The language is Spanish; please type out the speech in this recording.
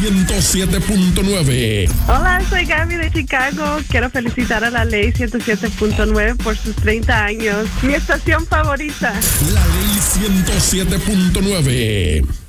107.9. Hola, soy Gaby de Chicago. Quiero felicitar a la Ley 107.9 por sus 30 años. Mi estación favorita. La Ley 107.9.